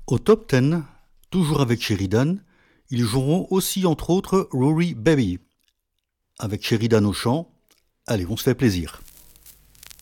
Au top 10, toujours avec Sheridan, ils joueront aussi entre autres Rory Baby. Avec Sheridan au chant, allez, on se fait plaisir.